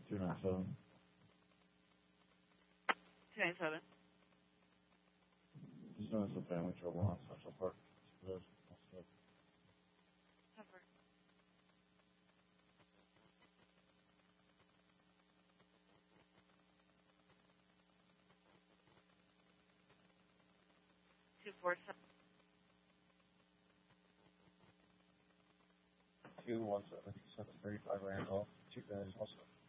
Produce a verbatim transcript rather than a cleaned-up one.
Two nine seven. Two nine seven. Just doing some family trouble on Central Park. Cover. Two four seven. Two one seven seven thirty five Randolph. Two guys also.